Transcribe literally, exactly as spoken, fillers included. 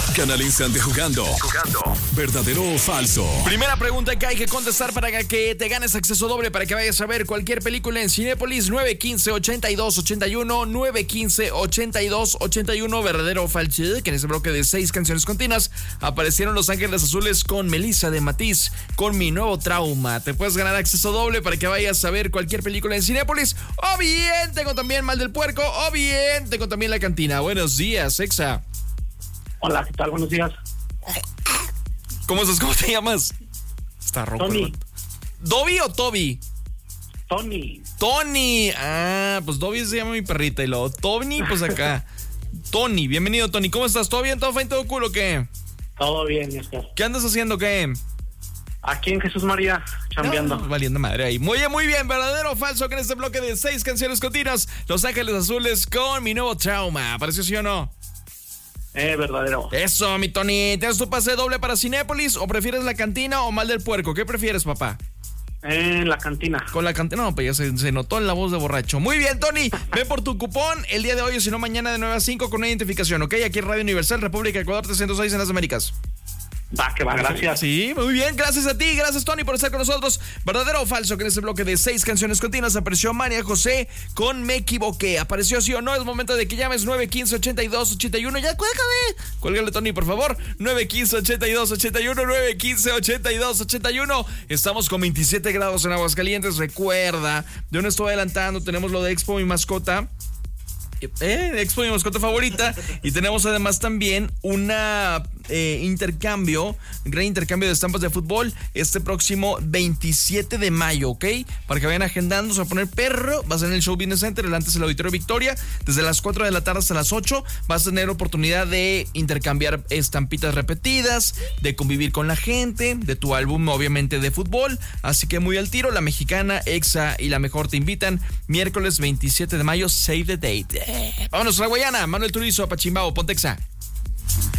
Canal Instante jugando. Jugando. ¿Verdadero o falso? Primera pregunta que hay que contestar para que te ganes acceso doble para que vayas a ver cualquier película en Cinépolis. Nueve quince, ochenta y dos, ochenta y uno. nueve quince, ochenta y dos, ochenta y uno. ¿Verdadero o falso? Que en ese bloque de seis canciones continuas aparecieron Los Ángeles Azules con Melissa de Matiz, con Mi Nuevo Trauma. Te puedes ganar acceso doble para que vayas a ver cualquier película en Cinépolis. O bien tengo también Mal del Puerco. O bien tengo también La Cantina. Buenos días, Exa. Hola, ¿qué tal? Buenos días. ¿Cómo estás? ¿Cómo te llamas? Está rojo. Tony. ¿Dobby o Toby? Tony. Tony. Ah, pues Dobby se llama mi perrita. Y luego Tony, pues acá. Tony, bienvenido, Tony. ¿Cómo estás? ¿Todo bien? ¿Todo fine? ¿Todo cool o qué? Todo bien, Oscar. ¿Qué andas haciendo, qué? Aquí en Jesús María, chambeando. No, valiendo madre ahí. Muy bien, muy bien. ¿Verdadero o falso que en este bloque de seis canciones continuas, Los Ángeles Azules con Mi Nuevo Trauma? ¿Apareció sí o no? Eh, verdadero. Eso, mi Tony. ¿Tienes tu pase doble para Cinépolis o prefieres La Cantina o Mal del Puerco? ¿Qué prefieres, papá? En la cantina. Con La Cantina, no, pues ya se, se notó en la voz de borracho. Muy bien, Tony. Ve por tu cupón el día de hoy o si no mañana de nueve a cinco con una identificación, ¿ok? Aquí en Radio Universal, República de Ecuador, trescientos seis en las Américas. Va, que va, gracias. Sí, muy bien, gracias a ti, gracias Tony por estar con nosotros. ¿Verdadero o falso que en este bloque de seis canciones continuas apareció María José con Me Equivoqué? ¿Apareció sí o no? Es momento de que llames nueve quince, ochenta y dos, ochenta y uno. Ya, cuélgame. Cuélgale, Tony, por favor. nueve quince, ochenta y dos, ochenta y uno. nueve quince, ochenta y dos, ochenta y uno. Estamos con veintisiete grados en Aguascalientes. Recuerda, yo no estoy adelantando, tenemos lo de Expo Mi Mascota. Eh, Expo Mi Mascota Favorita. Y tenemos además también una eh, intercambio, un gran intercambio de estampas de fútbol este próximo veintisiete de mayo, ¿ok? Para que vayan agendando, se va a poner perro. Vas en el Show Business Center, el antes el Auditorio Victoria, desde las cuatro de la tarde hasta las ocho. Vas a tener oportunidad de intercambiar estampitas repetidas, de convivir con la gente, de tu álbum obviamente de fútbol. Así que muy al tiro, La Mexicana, Exa y La Mejor te invitan miércoles veintisiete de mayo, save the date. Vámonos a la Guayana, Manuel Turizo, Apachimbao, Pontexa.